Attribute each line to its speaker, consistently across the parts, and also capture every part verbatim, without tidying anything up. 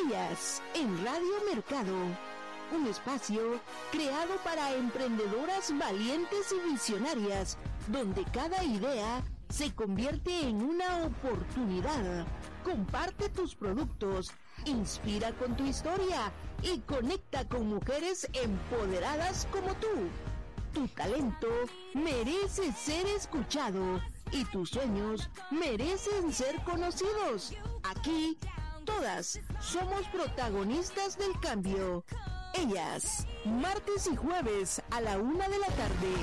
Speaker 1: Ellas en Radio Mercado, un espacio creado para emprendedoras valientes y visionarias, donde cada idea se convierte en una oportunidad. Comparte tus productos, inspira con tu historia y conecta con mujeres empoderadas como tú. Tu talento merece ser escuchado y tus sueños merecen ser conocidos. Aquí, todas somos protagonistas del cambio. Ellas, martes y jueves a la una de la tarde.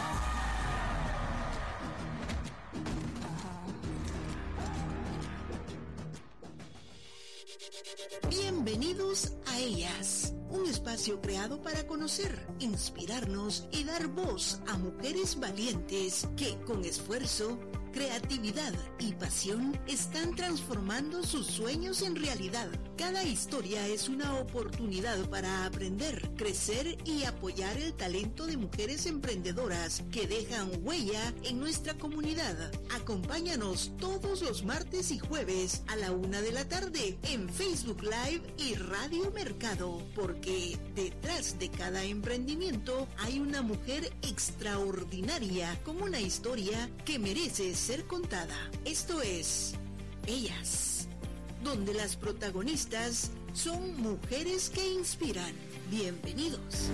Speaker 1: Bienvenidos a Ellas, un espacio creado para conocer, inspirarnos y dar voz a mujeres valientes que con esfuerzo, creatividad y pasión están transformando sus sueños en realidad. Cada historia es una oportunidad para aprender, crecer y apoyar el talento de mujeres emprendedoras que dejan huella en nuestra comunidad. Acompáñanos todos los martes y jueves a la una de la tarde en Facebook Live y Radio Mercado, porque detrás de cada emprendimiento hay una mujer extraordinaria con una historia que merece ser contada. Esto es Ellas, donde las protagonistas son mujeres que inspiran. Bienvenidos.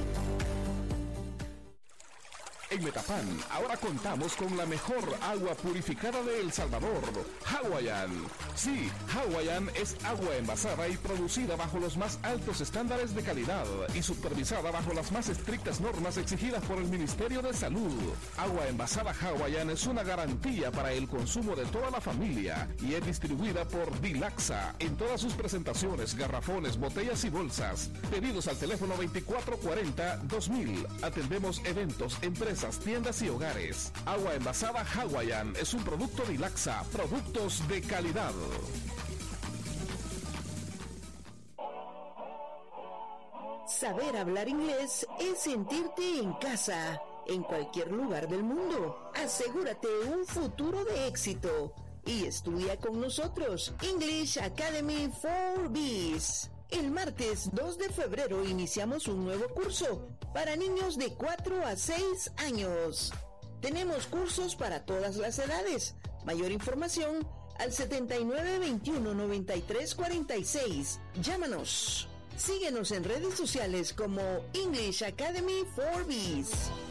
Speaker 2: En Metapán, ahora contamos con la mejor agua purificada de El Salvador, Hawaiian. Sí, Hawaiian es agua envasada y producida bajo los más altos estándares de calidad y supervisada bajo las más estrictas normas exigidas por el Ministerio de Salud. Agua envasada Hawaiian es una garantía para el consumo de toda la familia y es distribuida por Dilaxa en todas sus presentaciones, garrafones, botellas y bolsas. Pedidos al teléfono veinticuatro cuarenta dos mil. Atendemos eventos, empresas, tiendas y hogares. Agua envasada Hawaiian es un producto Dilaxa, productos de calidad.
Speaker 1: Saber hablar inglés es sentirte en casa, en cualquier lugar del mundo. Asegúrate un futuro de éxito y estudia con nosotros English Academy for Bees. El martes dos de febrero iniciamos un nuevo curso para niños de cuatro a seis años. Tenemos cursos para todas las edades. Mayor información al setenta y nueve veintiuno noventa y tres cuarenta y seis. Llámanos. Síguenos en redes sociales como English Academy for Bees.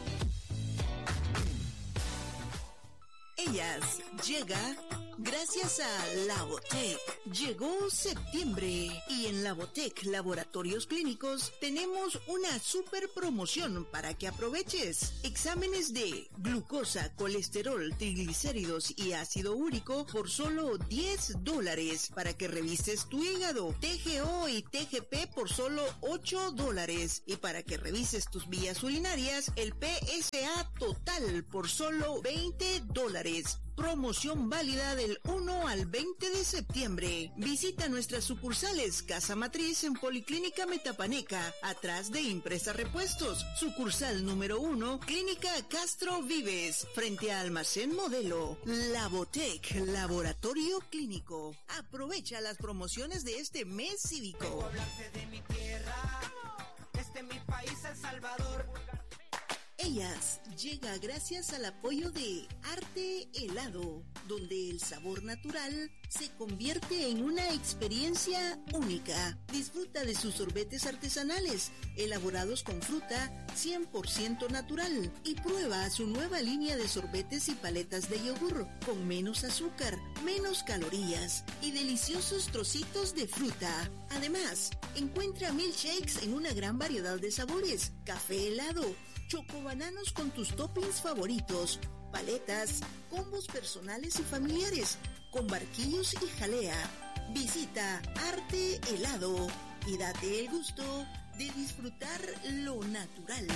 Speaker 1: Ellas llega gracias a Labotec. Llegó septiembre y en Labotec Laboratorios Clínicos tenemos una super promoción para que aproveches. Exámenes de glucosa, colesterol, triglicéridos y ácido úrico por solo diez dólares para que revises tu hígado. T G O y T G P por solo ocho dólares y para que revises tus vías urinarias el P S A total por solo veinte dólares. Promoción válida del uno al veinte de septiembre. Visita nuestras sucursales Casa Matriz en Policlínica Metapaneca, atrás de Impresa Repuestos. Sucursal número uno, Clínica Castro Vives, frente a Almacén Modelo. Labotec, Laboratorio Clínico. Aprovecha las promociones de este mes cívico.
Speaker 3: Vengo a hablarte de mi tierra, este mi país, El Salvador.
Speaker 1: Ellas llega gracias al apoyo de Arte Helado, donde el sabor natural se convierte en una experiencia única. Disfruta de sus sorbetes artesanales, elaborados con fruta cien por ciento natural, y prueba su nueva línea de sorbetes y paletas de yogur, con menos azúcar, menos calorías y deliciosos trocitos de fruta. Además, encuentra milkshakes en una gran variedad de sabores, café helado, chocobananos con tus toppings favoritos, paletas, combos personales y familiares, con barquillos y jalea. Visita Arte Helado y date el gusto de disfrutar lo natural.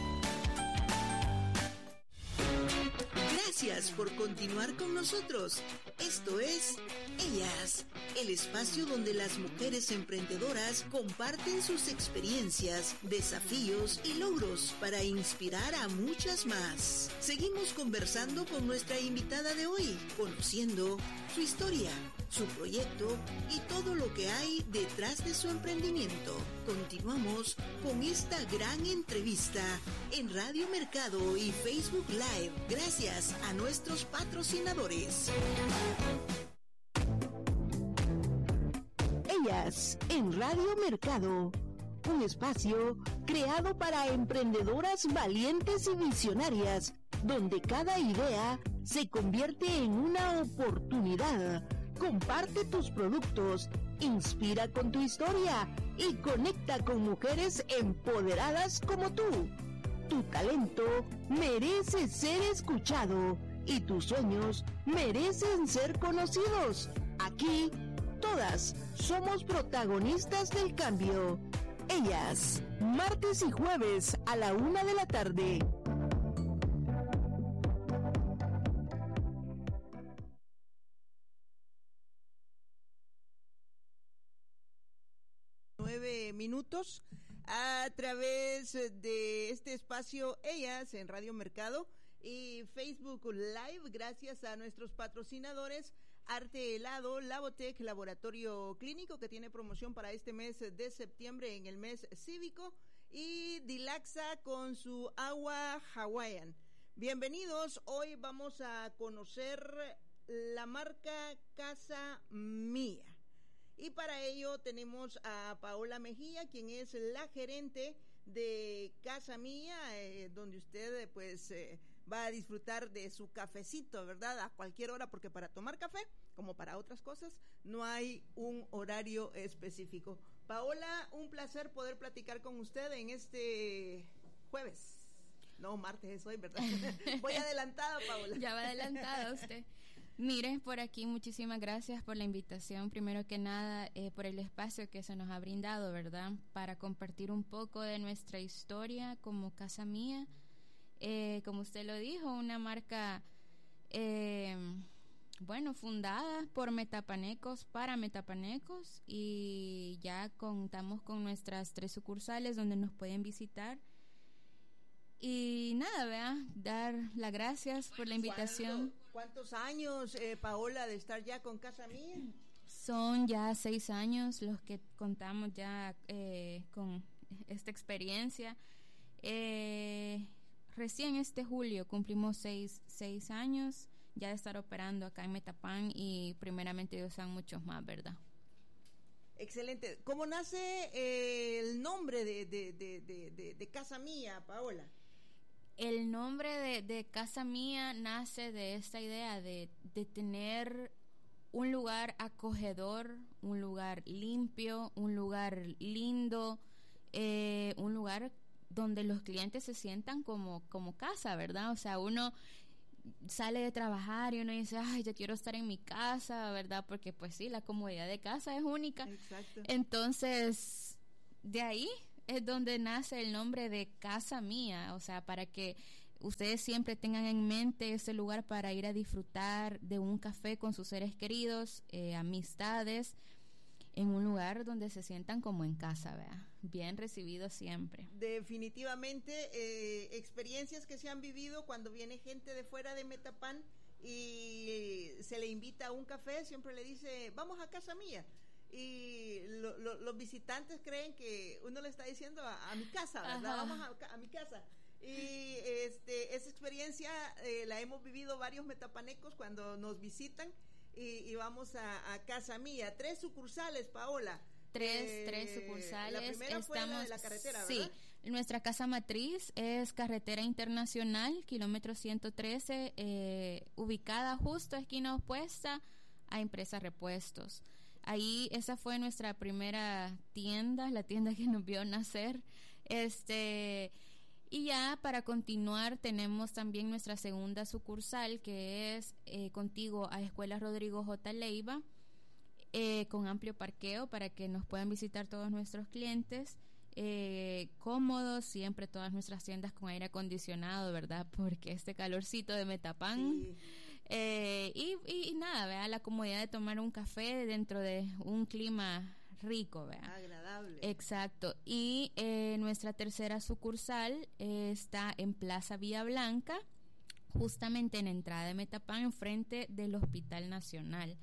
Speaker 1: Gracias por continuar con nosotros. Esto es Ellas, el espacio donde las mujeres emprendedoras comparten sus experiencias, desafíos y logros para inspirar a muchas más. Seguimos conversando con nuestra invitada de hoy, conociendo su historia, su proyecto y todo lo que hay detrás de su emprendimiento. Continuamos con esta gran entrevista en Radio Mercado y Facebook Live, gracias a nuestros patrocinadores. Ellas en Radio Mercado, un espacio creado para emprendedoras valientes y visionarias, donde cada idea se convierte en una oportunidad. Comparte tus productos, inspira con tu historia y conecta con mujeres empoderadas como tú. Tu talento merece ser escuchado y tus sueños merecen ser conocidos. Aquí, todas somos protagonistas del cambio. Ellas, martes y jueves a la una de la tarde. Nueve minutos a través de este espacio Ellas en Radio Mercado y Facebook Live, gracias a nuestros patrocinadores Arte Helado, Labotec, Laboratorio Clínico, que tiene promoción para este mes de septiembre en el mes cívico, y Dilaxa con su agua Hawaiian. Bienvenidos, hoy vamos a conocer la marca Casa Mía. Y para ello tenemos a Paola Mejía, quien es la gerente de Casa Mía, eh, donde usted eh, pues eh, va a disfrutar de su cafecito, ¿verdad? A cualquier hora, porque para tomar café, como para otras cosas, no hay un horario específico. Paola, un placer poder platicar con usted en este jueves. No, martes es hoy, ¿verdad? Voy adelantada, Paola.
Speaker 4: Ya va adelantada usted. Mire, por aquí muchísimas gracias por la invitación, primero que nada, eh, por el espacio que se nos ha brindado, ¿verdad? Para compartir un poco de nuestra historia como Casa Mía. Eh, como usted lo dijo, una marca, eh, bueno, fundada por metapanecos para metapanecos, y ya contamos con nuestras tres sucursales donde nos pueden visitar. Y nada, vea, dar las gracias por la invitación.
Speaker 1: ¿Cuántos años, eh, Paola, de estar ya con Casa Mía?
Speaker 4: Son ya seis años los que contamos ya eh, con esta experiencia. Eh, recién este julio cumplimos seis, seis años ya de estar operando acá en Metapán, y primeramente Dios sean muchos más, ¿verdad?
Speaker 1: Excelente. ¿Cómo nace eh, el nombre de, de, de, de, de, de Casa Mía, Paola?
Speaker 4: El nombre de, de Casa Mía nace de esta idea de, de tener un lugar acogedor, un lugar limpio, un lugar lindo, eh, un lugar donde los clientes se sientan como, como casa, ¿verdad? O sea, uno sale de trabajar y uno dice, ay, yo quiero estar en mi casa, ¿verdad? Porque pues sí, la comodidad de casa es única.
Speaker 1: Exacto.
Speaker 4: Entonces, de ahí es donde nace el nombre de Casa Mía, o sea, para que ustedes siempre tengan en mente ese lugar para ir a disfrutar de un café con sus seres queridos, eh, amistades, en un lugar donde se sientan como en casa, ¿verdad? Bien recibidos siempre.
Speaker 1: Definitivamente, eh, experiencias que se han vivido cuando viene gente de fuera de Metapán y se le invita a un café, siempre le dice, vamos a Casa Mía. Y lo, lo, los visitantes creen que uno le está diciendo a, a mi casa, ¿verdad? Ajá. Vamos a, a mi casa. Y este, esa experiencia eh, la hemos vivido varios metapanecos cuando nos visitan y, y vamos a, a Casa Mía. Tres sucursales, Paola.
Speaker 4: Tres,
Speaker 1: eh,
Speaker 4: tres sucursales.
Speaker 1: La primera
Speaker 4: Estamos,
Speaker 1: fue la de la carretera, ¿verdad?
Speaker 4: Sí, nuestra casa matriz es Carretera Internacional, kilómetro ciento trece, eh, ubicada justo esquina opuesta a Empresa Repuestos. Ahí esa fue nuestra primera tienda, la tienda que nos vio nacer. Este, y ya para continuar tenemos también nuestra segunda sucursal, que es eh, contiguo a Escuela Rodrigo J. Leiva, eh, con amplio parqueo para que nos puedan visitar todos nuestros clientes. Eh, cómodos, siempre todas nuestras tiendas con aire acondicionado, ¿verdad? Porque este calorcito de Metapán. Sí. Eh, y, y, y nada, vea, la comodidad de tomar un café dentro de un clima rico, vea.
Speaker 1: Agradable.
Speaker 4: Exacto. Y eh, nuestra tercera sucursal eh, está en Plaza Vía Blanca, justamente en entrada de Metapán, enfrente del Hospital Nacional.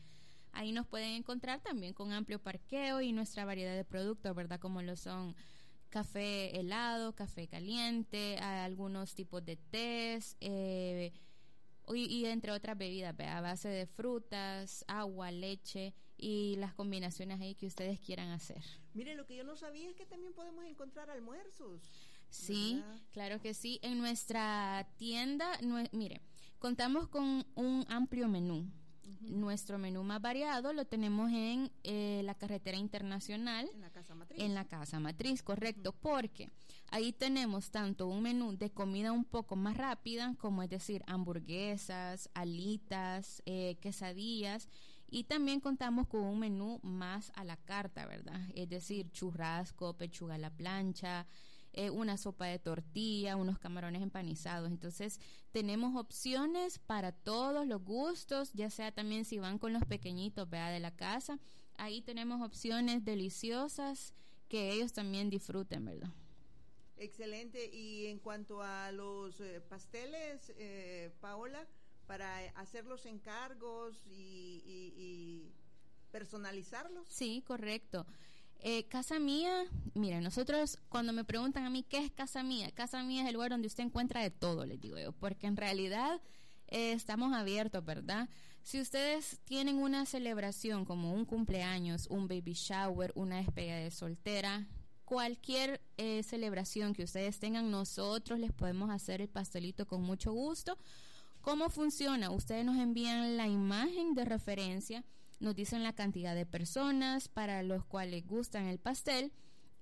Speaker 4: Ahí nos pueden encontrar también con amplio parqueo y nuestra variedad de productos, ¿verdad? Como lo son café helado, café caliente, algunos tipos de tés, eh, y, y entre otras bebidas, ¿ve? A base de frutas, agua, leche y las combinaciones ahí que ustedes quieran hacer.
Speaker 1: Mire, lo que yo no sabía es que también podemos encontrar almuerzos.
Speaker 4: Sí,
Speaker 1: ¿verdad?
Speaker 4: Claro que sí. En nuestra tienda, no, mire, contamos con un amplio menú. Uh-huh. Nuestro menú más variado lo tenemos en eh, la carretera internacional.
Speaker 1: En la casa matriz.
Speaker 4: En la casa matriz, correcto, uh-huh. Porque ahí tenemos tanto un menú de comida un poco más rápida, como es decir, hamburguesas, alitas, eh, quesadillas, y también contamos con un menú más a la carta, ¿verdad? Es decir, churrasco, pechuga a la plancha, Eh, una sopa de tortilla, unos camarones empanizados. Entonces tenemos opciones para todos los gustos, ya sea también si van con los pequeñitos, ¿verdad? De la casa, ahí tenemos opciones deliciosas que ellos también disfruten, ¿verdad?
Speaker 1: Excelente. Y en cuanto a los eh, pasteles, eh, Paola, para hacer los encargos y, y, y personalizarlos.
Speaker 4: Sí, correcto. Eh, casa mía, mira, nosotros cuando me preguntan a mí qué es casa mía, casa mía es el lugar donde usted encuentra de todo, les digo yo, porque en realidad eh, estamos abiertos, ¿verdad? Si ustedes tienen una celebración como un cumpleaños, un baby shower, una despedida de soltera, cualquier eh, celebración que ustedes tengan, nosotros les podemos hacer el pastelito con mucho gusto. ¿Cómo funciona? Ustedes nos envían la imagen de referencia, nos dicen la cantidad de personas para los cuales gustan el pastel,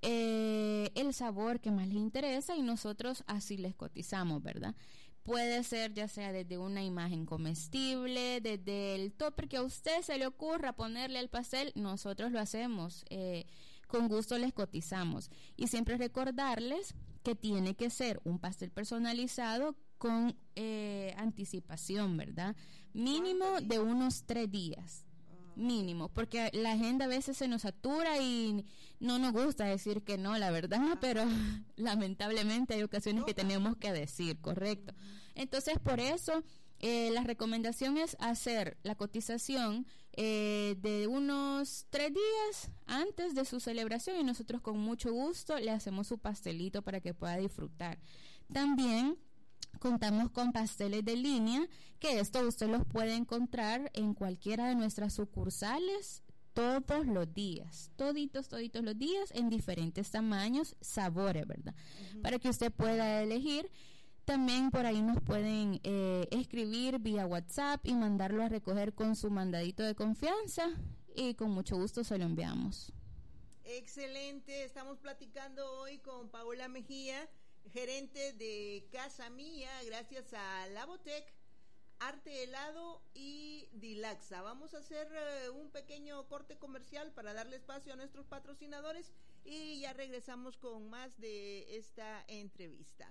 Speaker 4: eh, el sabor que más les interesa y nosotros así les cotizamos, ¿verdad? Puede ser ya sea desde una imagen comestible, desde el topper que a usted se le ocurra ponerle al pastel, nosotros lo hacemos, eh, con gusto les cotizamos. Y siempre recordarles que tiene que ser un pastel personalizado con eh, anticipación, ¿verdad? Mínimo de unos tres días. Mínimo, porque la agenda a veces se nos satura y no nos gusta decir que no, la verdad, pero lamentablemente hay ocasiones que tenemos que decir, correcto. Entonces, por eso, eh, la recomendación es hacer la cotización eh, de unos tres días antes de su celebración y nosotros con mucho gusto le hacemos su pastelito para que pueda disfrutar. También contamos con pasteles de línea, que esto usted los puede encontrar en cualquiera de nuestras sucursales todos los días, toditos, toditos los días, en diferentes tamaños, sabores, ¿verdad? Uh-huh. Para que usted pueda elegir. También por ahí nos pueden eh, escribir vía WhatsApp y mandarlo a recoger con su mandadito de confianza y con mucho gusto se lo enviamos.
Speaker 1: Excelente, estamos platicando hoy con Paola Mejía, gerente de Casa Mía, gracias a Labotec, Arte Helado y Dilaxa. Vamos a hacer uh, un pequeño corte comercial para darle espacio a nuestros patrocinadores y ya regresamos con más de esta entrevista.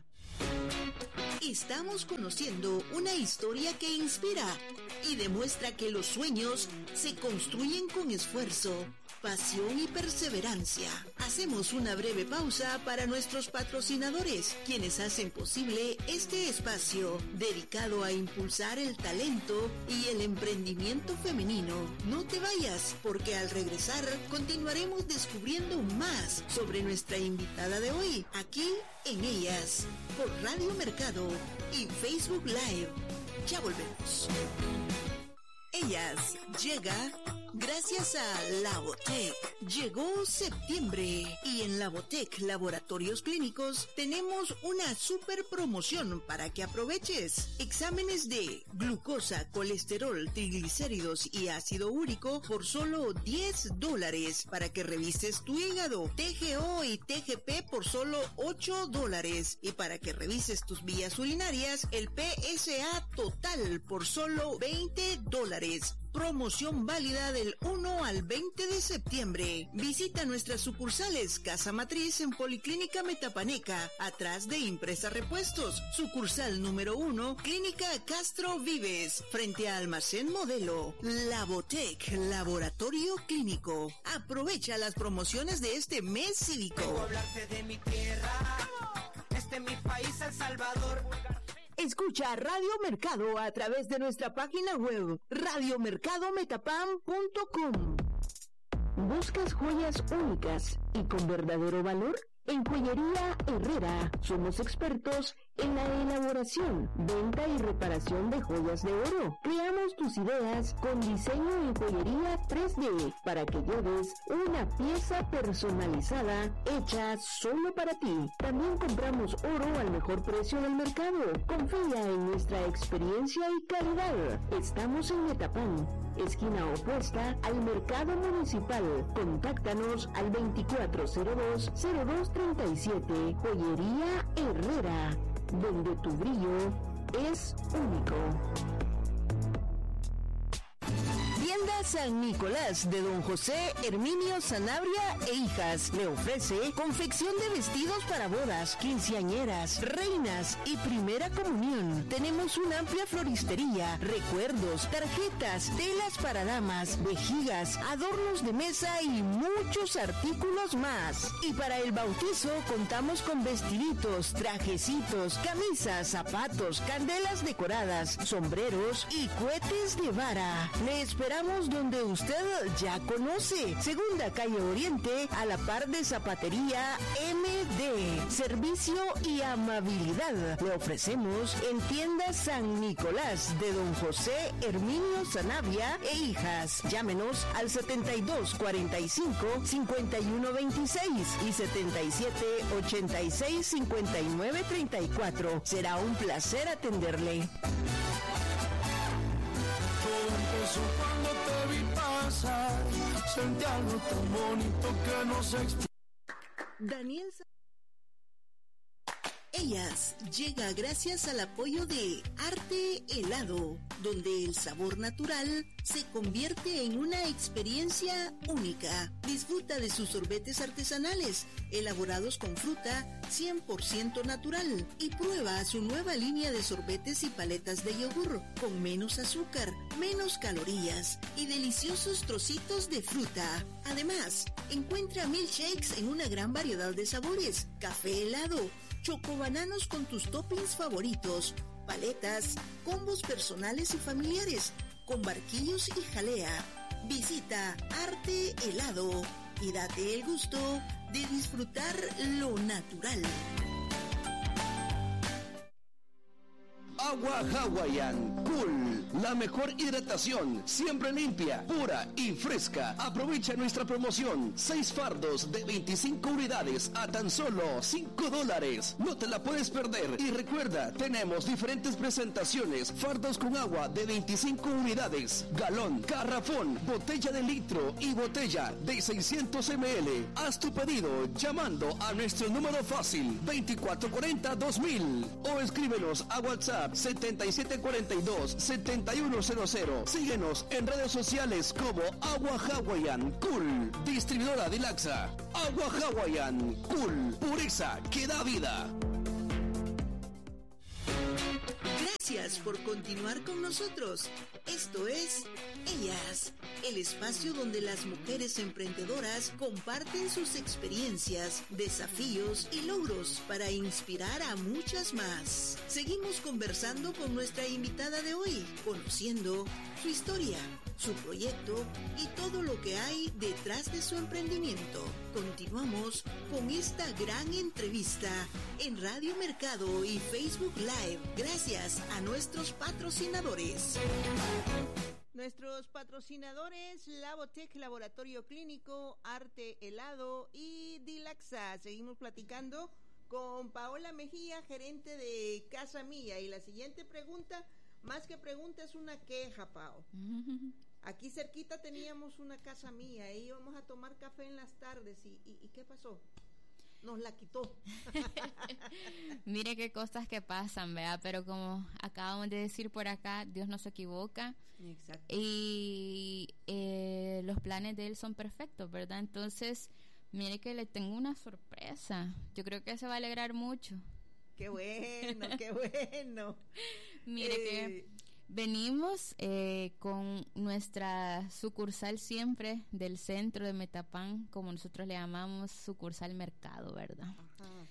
Speaker 1: Estamos conociendo una historia que inspira y demuestra que los sueños se construyen con esfuerzo, pasión y perseverancia. Hacemos una breve pausa para nuestros patrocinadores, quienes hacen posible este espacio dedicado a impulsar el talento y el emprendimiento femenino. No te vayas, porque al regresar continuaremos descubriendo más sobre nuestra invitada de hoy, aquí en Ellas, por Radio Mercado y Facebook Live. Ya volvemos. Ellas llega gracias a Labotec. Llegó septiembre y en Labotec Laboratorios Clínicos tenemos una super promoción para que aproveches. Exámenes de glucosa, colesterol, triglicéridos y ácido úrico por solo diez dólares para que revises tu hígado. T G O y T G P por solo ocho dólares y para que revises tus vías urinarias el P S A total por solo veinte dólares. Promoción válida del uno al veinte de septiembre. Visita nuestras sucursales Casa Matriz en Policlínica Metapaneca, atrás de Impresa Repuestos. Sucursal número uno, Clínica Castro Vives, frente a Almacén Modelo. Labotec, Laboratorio Clínico. Aprovecha las promociones de este mes cívico.
Speaker 3: Vengo a hablarte de mi tierra, este es mi país, El Salvador.
Speaker 1: Escucha Radio Mercado a través de nuestra página web radio mercado metapan punto com. ¿Buscas joyas únicas y con verdadero valor? En Joyería Herrera somos expertos en la elaboración, venta y reparación de joyas de oro. Creamos tus ideas con diseño en joyería tres D para que lleves una pieza personalizada hecha solo para ti. También compramos oro al mejor precio del mercado. Confía en nuestra experiencia y calidad. Estamos en Metapán, esquina opuesta al Mercado Municipal. Contáctanos al veinticuatro cero dos, cero dos treinta y siete. Joyería Herrera, donde tu brillo es único. Tienda San Nicolás de Don José Herminio Sanabria e Hijas le ofrece confección de vestidos para bodas, quinceañeras, reinas y primera comunión. Tenemos una amplia floristería, recuerdos, tarjetas, telas para damas, vejigas, adornos de mesa y muchos artículos más. Y para el bautizo contamos con vestiditos, trajecitos, camisas, zapatos, candelas decoradas, sombreros y cohetes de vara. Le esperamos donde usted ya conoce. Segunda calle Oriente, a la par de Zapatería M D. Servicio y amabilidad le ofrecemos en Tienda San Nicolás de Don José Herminio Sanabria e Hijas. Llámenos al setenta y dos cuarenta y cinco, cincuenta y uno veintiséis y setenta y siete ochenta y seis cincuenta y nueve treinta y cuatro. Será un placer atenderle.
Speaker 5: Cuando te vi pasar, sentí algo tan bonito que no se explica.
Speaker 1: Daniel Sa- Ellas llega gracias al apoyo de Arte Helado, donde el sabor natural se convierte en una experiencia única. Disfruta de sus sorbetes artesanales, elaborados con fruta cien por ciento natural, y prueba su nueva línea de sorbetes y paletas de yogur, con menos azúcar, menos calorías y deliciosos trocitos de fruta. Además, encuentra milkshakes en una gran variedad de sabores, café helado, chocobananos con tus toppings favoritos, paletas, combos personales y familiares, con barquillos y jalea. Visita Arte Helado y date el gusto de disfrutar lo natural.
Speaker 6: Agua Hawaiian Cool, la mejor hidratación, siempre limpia, pura y fresca. Aprovecha nuestra promoción, seis fardos de veinticinco unidades a tan solo cinco dólares. No te la puedes perder. Y recuerda, tenemos diferentes presentaciones, fardos con agua de veinticinco unidades, galón, garrafón, botella de litro y botella de seiscientos mililitros. Haz tu pedido llamando a nuestro número fácil veinticuatro cuarenta dos mil o escríbenos a WhatsApp setenta y siete cuarenta y dos setenta y uno cero cero. Síguenos en redes sociales como Agua Hawaiian Cool, distribuidora de Laxa. Agua Hawaiian Cool, pureza que da vida.
Speaker 1: Gracias por continuar con nosotros. Esto es Ellas, el espacio donde las mujeres emprendedoras comparten sus experiencias, desafíos y logros para inspirar a muchas más. Seguimos conversando con nuestra invitada de hoy, conociendo su historia, su proyecto y todo lo que hay detrás de su emprendimiento. Continuamos con esta gran entrevista en Radio Mercado y Facebook Live, gracias a nuestros patrocinadores. Nuestros patrocinadores, Labotec, Laboratorio Clínico, Arte Helado y Dilaxa. Seguimos platicando con Paola Mejía, gerente de Casa Mía. Y la siguiente pregunta, más que pregunta, es una queja, Pao. Aquí cerquita teníamos una Casa Mía y íbamos a tomar café en las tardes. ¿Y, y, y qué pasó? Nos la quitó.
Speaker 4: Mire qué cosas que pasan, ¿verdad? Pero como acabamos de decir por acá, Dios no se equivoca.
Speaker 1: Exacto.
Speaker 4: Y eh, los planes de Él son perfectos, ¿verdad? Entonces, mire que le tengo una sorpresa. Yo creo que se va a alegrar mucho.
Speaker 1: Qué bueno, qué bueno.
Speaker 4: Mire eh... que venimos eh, con nuestra sucursal siempre del centro de Metapán, como nosotros le llamamos, sucursal mercado, ¿verdad? Ajá.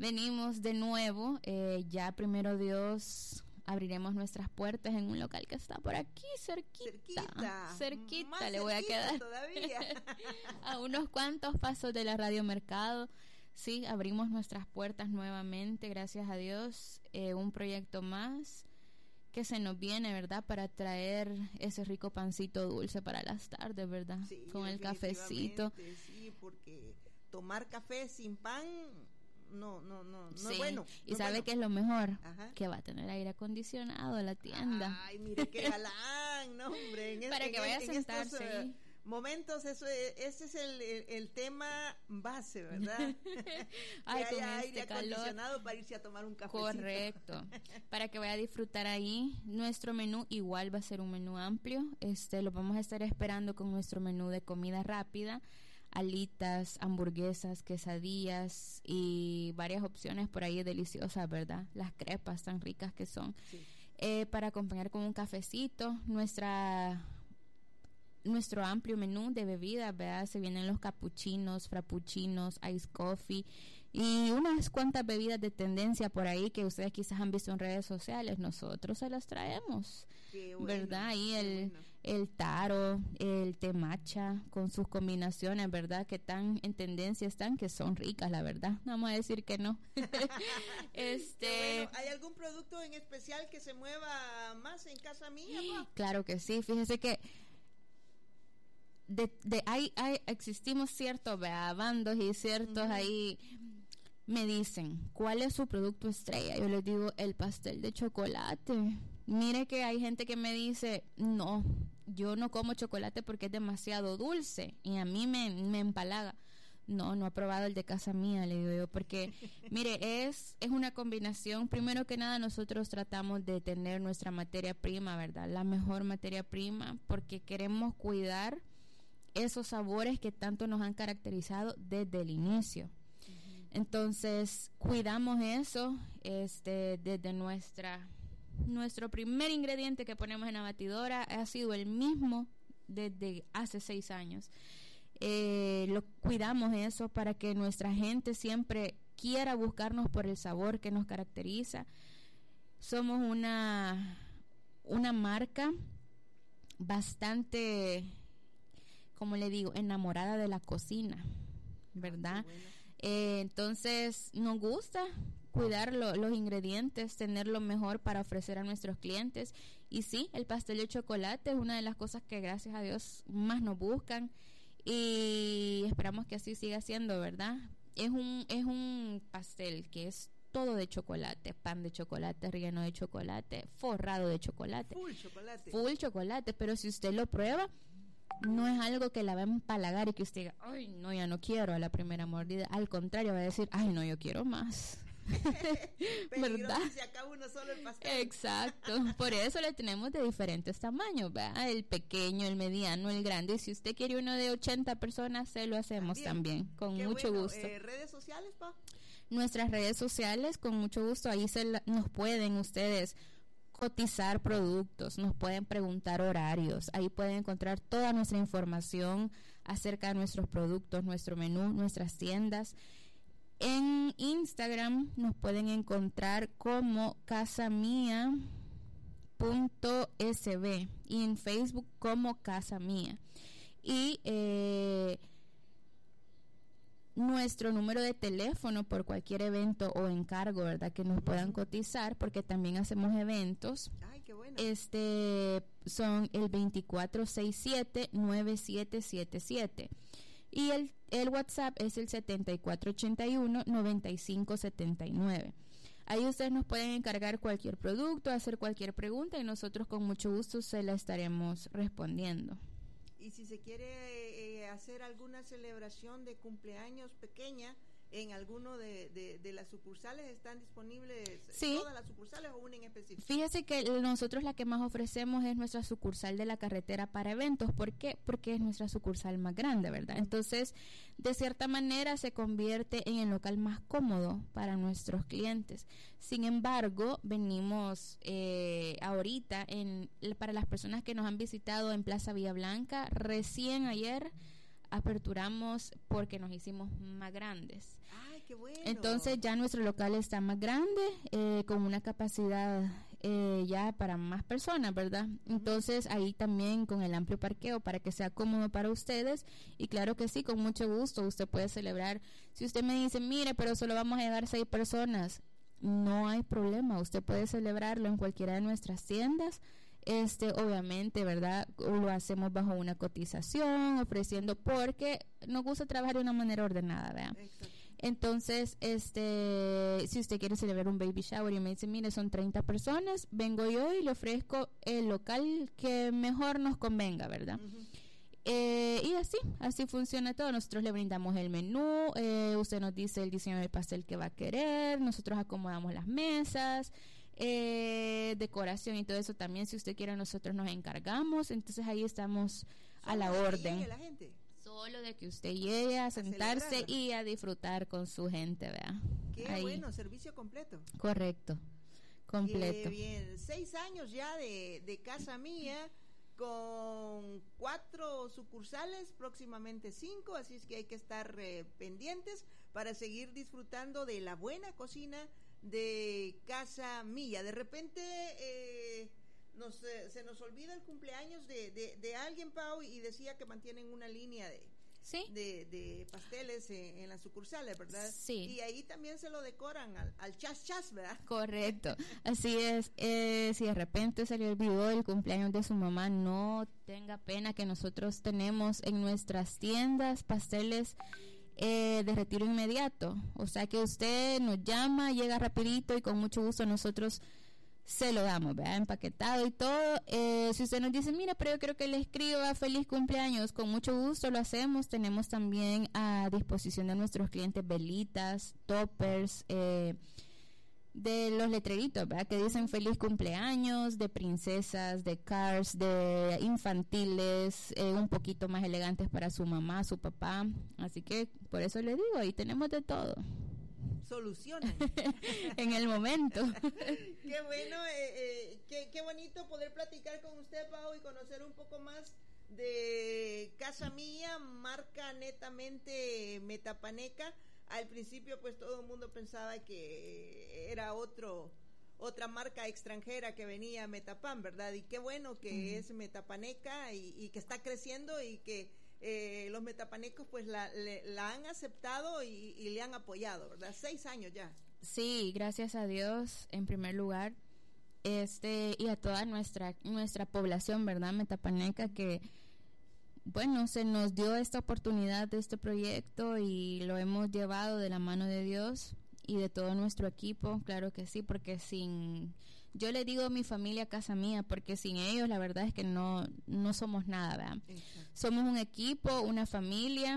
Speaker 4: venimos de nuevo, eh, ya primero Dios abriremos nuestras puertas en un local que está por aquí cerquita,
Speaker 1: cerquita,
Speaker 4: cerquita
Speaker 1: más
Speaker 4: le voy a quedar
Speaker 1: todavía.
Speaker 4: a unos cuantos pasos de la Radio Mercado. Sí, abrimos nuestras puertas nuevamente, gracias a Dios, eh, un proyecto más que se nos viene, ¿verdad? Para traer ese rico pancito dulce para las tardes, ¿verdad?
Speaker 1: Sí,
Speaker 4: con el cafecito.
Speaker 1: Sí, porque tomar café sin pan no, no, no, no
Speaker 4: sí.
Speaker 1: es bueno.
Speaker 4: Y
Speaker 1: no
Speaker 4: sabe
Speaker 1: bueno.
Speaker 4: que es lo mejor,
Speaker 1: Ajá.
Speaker 4: que va a tener aire acondicionado la tienda.
Speaker 1: Ay, mire qué galán, no, hombre. En
Speaker 4: para
Speaker 1: es,
Speaker 4: que
Speaker 1: en,
Speaker 4: vaya a
Speaker 1: en
Speaker 4: sentarse
Speaker 1: estos,
Speaker 4: ahí.
Speaker 1: Uh, momentos, eso es, ese es el, el, el tema base, ¿verdad?
Speaker 4: Ay,
Speaker 1: que
Speaker 4: con
Speaker 1: haya
Speaker 4: este
Speaker 1: aire
Speaker 4: calor.
Speaker 1: acondicionado para irse a tomar un cafecito.
Speaker 4: Correcto. Para que vaya a disfrutar ahí. Nuestro menú igual va a ser un menú amplio. Este, lo vamos a estar esperando con nuestro menú de comida rápida, alitas, hamburguesas, quesadillas y varias opciones por ahí deliciosas, ¿verdad? Las crepas tan ricas que son.
Speaker 1: Sí.
Speaker 4: Eh, para acompañar con un cafecito, nuestra nuestro amplio menú de bebidas, ¿verdad? Se vienen los capuchinos, frappuccinos, ice coffee y unas cuantas bebidas de tendencia por ahí que ustedes quizás han visto en redes sociales. Nosotros se las traemos,
Speaker 1: Qué bueno,
Speaker 4: ¿verdad? Ahí
Speaker 1: qué
Speaker 4: el,
Speaker 1: bueno.
Speaker 4: el taro, el té matcha con sus combinaciones, ¿verdad? Que tan en tendencia están, que son ricas, la verdad. No vamos a decir que no. este
Speaker 1: Qué bueno. ¿Hay algún producto en especial que se mueva más en casa mía, pa?
Speaker 4: Claro que sí. Fíjese que de, de hay, hay existimos ciertos ¿verdad? bandos y ciertos uh-huh. ahí me dicen ¿cuál es su producto estrella? Yo les digo el pastel de chocolate. Mire que hay gente que me dice no, yo no como chocolate porque es demasiado dulce y a mí me, me empalaga. No, no ha probado el de casa mía, le digo yo, porque mire, es es una combinación. Primero que nada, nosotros tratamos de tener nuestra materia prima, ¿verdad? La mejor materia prima, porque queremos cuidar esos sabores que tanto nos han caracterizado desde el inicio. Uh-huh. Entonces, cuidamos eso, este, desde nuestra nuestro primer ingrediente que ponemos en la batidora ha sido el mismo desde hace seis años. Eh, lo cuidamos eso para que nuestra gente siempre quiera buscarnos por el sabor que nos caracteriza. Somos una una marca bastante, como le digo, enamorada de la cocina, ¿verdad?
Speaker 1: Ah, bueno.
Speaker 4: eh, entonces nos gusta cuidar lo, los ingredientes, tener lo mejor para ofrecer a nuestros clientes. Y sí, el pastel de chocolate es una de las cosas que gracias a Dios más nos buscan y esperamos que así siga siendo, ¿verdad? Es un es un pastel que es todo de chocolate, pan de chocolate, relleno de chocolate, forrado de chocolate.
Speaker 1: Full chocolate.
Speaker 4: Full chocolate, pero si usted lo prueba, no es algo que la va a empalagar y que usted diga, ay, no, ya no quiero a la primera mordida. Al contrario, va a decir, ay, no, yo quiero más. ¿Verdad?
Speaker 1: Si acaba uno solo el pastel.
Speaker 4: Exacto, por eso le tenemos de diferentes tamaños, ¿verdad? El pequeño, el mediano, el grande. Y si usted quiere uno de ochenta personas, se lo hacemos también, también con
Speaker 1: Qué
Speaker 4: mucho
Speaker 1: bueno.
Speaker 4: gusto.
Speaker 1: Eh, ¿Redes sociales, pa?
Speaker 4: Nuestras redes sociales, con mucho gusto, ahí se la, nos pueden ustedes cotizar productos, nos pueden preguntar horarios, ahí pueden encontrar toda nuestra información acerca de nuestros productos, nuestro menú, nuestras tiendas. En Instagram nos pueden encontrar como casamia punto s b y en Facebook como Casa Mía. Y eh, nuestro número de teléfono por cualquier evento o encargo, ¿verdad? Que nos puedan cotizar, porque también hacemos eventos.
Speaker 1: Ay, qué bueno.
Speaker 4: Este son el veinticuatro sesenta y siete, noventa y siete setenta y siete. Y el, el WhatsApp es el setenta y cuatro ochenta y uno, noventa y cinco setenta y nueve. Ahí ustedes nos pueden encargar cualquier producto, hacer cualquier pregunta y nosotros con mucho gusto se la estaremos respondiendo.
Speaker 1: Y si se quiere eh, hacer alguna celebración de cumpleaños pequeña en alguno de, de, de las sucursales, ¿están disponibles
Speaker 4: sí.
Speaker 1: todas las sucursales o una en específico?
Speaker 4: Fíjese que nosotros la que más ofrecemos es nuestra sucursal de la carretera para eventos. ¿Por qué? Porque es nuestra sucursal más grande, ¿verdad? Entonces, de cierta manera se convierte en el local más cómodo para nuestros clientes. Sin embargo, venimos eh, ahorita en, para las personas que nos han visitado en Plaza Villa Blanca, recién ayer aperturamos porque nos hicimos más grandes.
Speaker 1: Ay, qué bueno.
Speaker 4: Entonces ya nuestro local está más grande, eh, con una capacidad eh, ya para más personas, ¿verdad? Uh-huh. Entonces ahí también con el amplio parqueo para que sea cómodo para ustedes, y claro que sí, con mucho gusto usted puede celebrar. Si usted me dice, mire, pero solo vamos a llegar seis personas, no hay problema, usted puede celebrarlo en cualquiera de nuestras tiendas. Este, obviamente, ¿verdad? Lo hacemos bajo una cotización, ofreciendo, porque nos gusta trabajar de una manera ordenada, ¿verdad? Exacto. Entonces, este, si usted quiere celebrar un baby shower y me dice, mire, son treinta personas, vengo yo y le ofrezco el local que mejor nos convenga, ¿verdad? Uh-huh. Eh, y así, así funciona todo. Nosotros le brindamos el menú, eh, usted nos dice el diseño del pastel que va a querer, nosotros acomodamos las mesas, eh, decoración y todo eso también, si usted quiere, nosotros nos encargamos. Entonces ahí estamos a la orden.
Speaker 1: La gente.
Speaker 4: Solo de que usted llegue a sentarse a y a disfrutar con su gente, ¿verdad?
Speaker 1: Qué ahí. Bueno, servicio completo.
Speaker 4: Correcto, completo.
Speaker 1: Qué bien, seis años ya de, de Casa Mía, con cuatro sucursales, próximamente cinco, así es que hay que estar eh, pendientes para seguir disfrutando de la buena cocina de Casa Mía. De repente eh, nos, eh, se nos olvida el cumpleaños de, de, de alguien, Pau, y decía que mantienen una línea de,
Speaker 4: ¿sí?
Speaker 1: de, de pasteles en, en las sucursales, ¿verdad?
Speaker 4: Sí.
Speaker 1: Y ahí también se lo decoran al, al chas chas, ¿verdad?
Speaker 4: Correcto, así es. Eh, si de repente se le olvidó el cumpleaños de su mamá, no tenga pena, que nosotros tenemos en nuestras tiendas pasteles Eh, de retiro inmediato, o sea que usted nos llama, llega rapidito y con mucho gusto nosotros se lo damos, ¿verdad? Empaquetado y todo. Eh, si usted nos dice, mira, pero yo quiero que le escriba feliz cumpleaños, con mucho gusto lo hacemos. Tenemos también a disposición de nuestros clientes velitas, toppers, eh, de los letreritos, ¿verdad? Que dicen feliz cumpleaños, de princesas, de cars, de infantiles, eh, un poquito más elegantes para su mamá, su papá. Así que por eso le digo, ahí tenemos de todo.
Speaker 1: Solucionan.
Speaker 4: En el momento.
Speaker 1: Qué bueno, eh, eh, qué, qué bonito poder platicar con usted, Pau, y conocer un poco más de Casa Mía, marca netamente metapaneca. Al principio pues todo el mundo pensaba que era otro otra marca extranjera que venía, Metapan, ¿verdad? Y qué bueno que uh-huh. es metapaneca y, y que está creciendo, y que eh, los metapanecos pues la, le, la han aceptado y, y le han apoyado, ¿verdad? Seis años ya.
Speaker 4: Sí, gracias a Dios, en primer lugar, este y a toda nuestra nuestra población, ¿verdad? Metapaneca, que bueno, se nos dio esta oportunidad de este proyecto y lo hemos llevado de la mano de Dios y de todo nuestro equipo, claro que sí, porque sin, yo le digo a mi familia Casa Mía, porque sin ellos la verdad es que no, no somos nada, ¿verdad? Exacto. Somos un equipo, una familia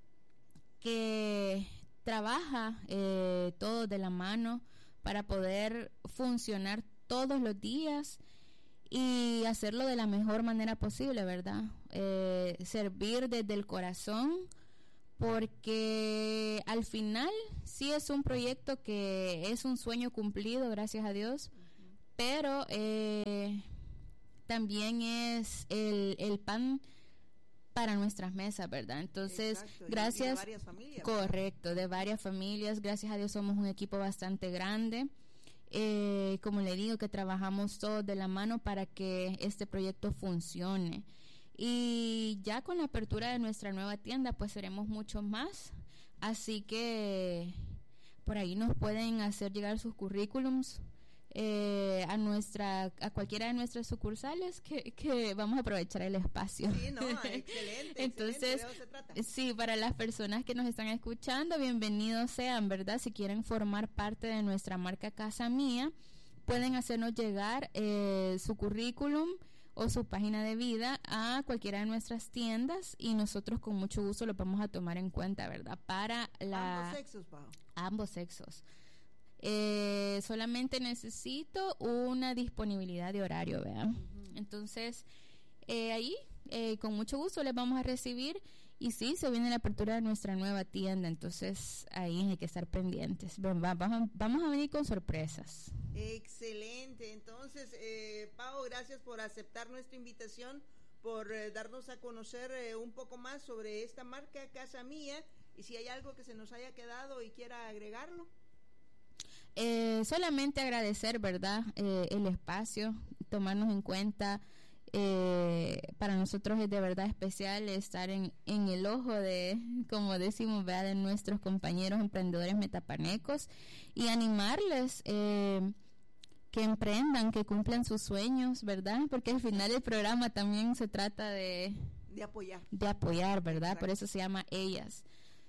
Speaker 4: que trabaja eh, todos de la mano para poder funcionar todos los días y hacerlo de la mejor manera posible, ¿verdad? Eh, servir desde el corazón, porque al final sí es un proyecto que es un sueño cumplido, gracias a Dios, uh-huh. pero eh, también es el, el pan para nuestras mesas, ¿verdad? Entonces, exacto, gracias,
Speaker 1: de varias familias,
Speaker 4: correcto, de varias familias, gracias a Dios somos un equipo bastante grande. Eh, como le digo, que trabajamos todos de la mano para que este proyecto funcione, y ya con la apertura de nuestra nueva tienda pues seremos mucho más, así que por ahí nos pueden hacer llegar sus currículums eh, a nuestra a cualquiera de nuestras sucursales, que, que vamos a aprovechar el espacio.
Speaker 1: Sí, no, excelente.
Speaker 4: Entonces,
Speaker 1: excelente, se trata.
Speaker 4: Sí, para las personas que nos están escuchando, bienvenidos sean, ¿verdad? Si quieren formar parte de nuestra marca Casa Mía, pueden hacernos llegar eh, su currículum o su página de vida a cualquiera de nuestras tiendas, y nosotros con mucho gusto lo vamos a tomar en cuenta, ¿verdad? Para la...
Speaker 1: Ambos sexos, Pau.
Speaker 4: Ambos sexos. Eh, solamente necesito una disponibilidad de horario, ¿verdad? Uh-huh. Entonces, eh, ahí, eh, con mucho gusto les vamos a recibir, y sí, se viene la apertura de nuestra nueva tienda, entonces ahí hay que estar pendientes. Vamos, vamos a venir con sorpresas.
Speaker 1: Excelente. Entonces, eh, Pau, gracias por aceptar nuestra invitación, por eh, darnos a conocer eh, un poco más sobre esta marca Casa Mía, Y si hay algo que se nos haya quedado y quiera agregarlo.
Speaker 4: Eh, solamente agradecer, ¿verdad? Eh, el espacio, tomarnos en cuenta. Eh, para nosotros es de verdad especial estar en, en el ojo de, como decimos, ¿verdad?, de nuestros compañeros emprendedores metapanecos y animarles eh, que emprendan, que cumplan sus sueños, ¿verdad? Porque al final del programa también se trata de
Speaker 1: de apoyar,
Speaker 4: de apoyar, ¿verdad?
Speaker 1: Exacto.
Speaker 4: Por eso se llama Ellas.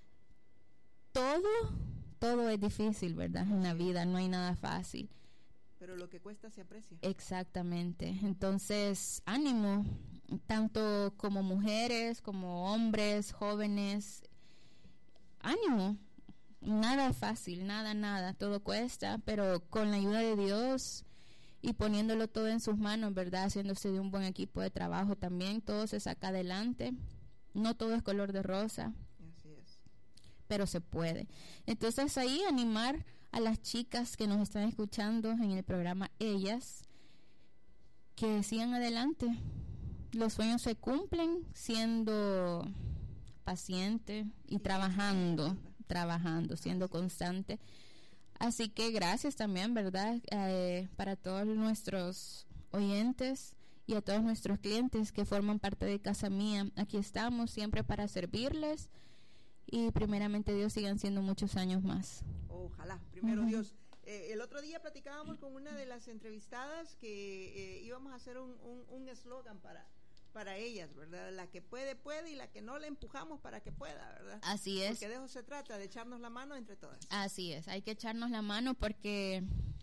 Speaker 4: Todo, todo es difícil, ¿verdad? En la vida no hay nada fácil.
Speaker 1: Pero lo que cuesta se aprecia.
Speaker 4: Exactamente. Entonces, ánimo, tanto como mujeres, como hombres, jóvenes, ánimo. Nada fácil, nada, nada, todo cuesta, pero con la ayuda de Dios y poniéndolo todo en sus manos, ¿verdad? Haciéndose de un buen equipo de trabajo también, todo se saca adelante. No todo es color de rosa.
Speaker 1: Así es.
Speaker 4: Pero se puede. Entonces ahí animar a las chicas que nos están escuchando en el programa Ellas, que sigan adelante. Los sueños se cumplen siendo paciente y sí, trabajando, sí, trabajando, siendo Así constante. Es. Así que gracias también, ¿verdad? Eh, para todos nuestros oyentes y a todos nuestros clientes que forman parte de Casa Mía. Aquí estamos siempre para servirles. Y primeramente Dios, sigan siendo muchos años más.
Speaker 1: Ojalá, primero uh-huh. Dios. Eh, el otro día platicábamos con una de las entrevistadas que eh, íbamos a hacer un eslogan un, un para, para ellas, ¿verdad? La que puede, puede, y la que no la empujamos para que pueda, ¿verdad?
Speaker 4: Así es.
Speaker 1: Porque de eso se trata, de echarnos la mano entre todas.
Speaker 4: Así es, hay que echarnos la mano porque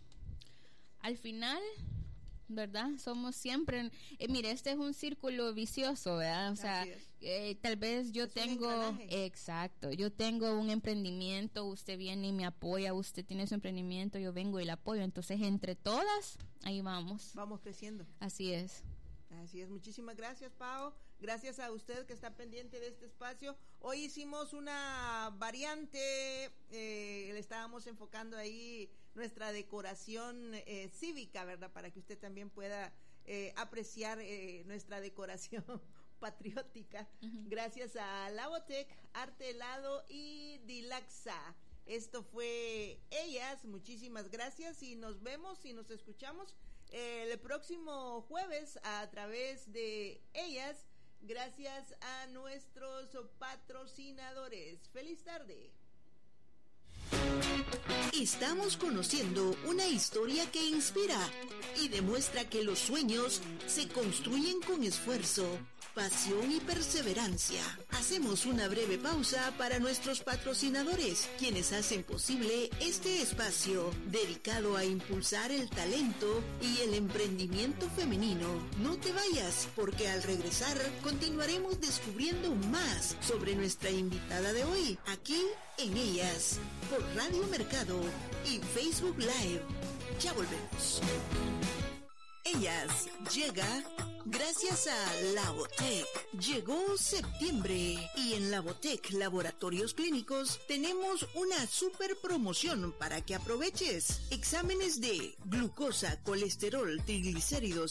Speaker 4: al final, ¿verdad? Somos siempre, eh, mire, este es un círculo vicioso, ¿verdad? O sea, eh, tal vez yo es tengo, exacto, yo tengo un emprendimiento, usted viene y me apoya, usted tiene su emprendimiento, yo vengo y le apoyo, entonces entre todas, ahí vamos.
Speaker 1: Vamos creciendo.
Speaker 4: Así es.
Speaker 1: Así es, muchísimas gracias, Pao. Gracias a usted que está pendiente de este espacio. Hoy hicimos una variante, eh, le estábamos enfocando ahí nuestra decoración eh, cívica, ¿verdad? Para que usted también pueda eh, apreciar eh, nuestra decoración patriótica. Uh-huh. Gracias a Labotec, Arte Helado y Dilaxa. Esto fue Ellas, muchísimas gracias y nos vemos y nos escuchamos eh, el próximo jueves a través de Ellas. Gracias a nuestros patrocinadores. Feliz tarde.
Speaker 7: Estamos conociendo una historia que inspira y demuestra que los sueños se construyen con esfuerzo, pasión y perseverancia. Hacemos una breve pausa para nuestros patrocinadores, quienes hacen posible este espacio dedicado a impulsar el talento y el emprendimiento femenino. No te vayas, porque al regresar continuaremos descubriendo más sobre nuestra invitada de hoy, aquí en Ellas, por Radio Mercado y Facebook Live. Ya volvemos. Ellas llega gracias a Labotec. Llegó septiembre y en Labotec Laboratorios Clínicos tenemos una super promoción para que aproveches. Exámenes de glucosa, colesterol, triglicéridos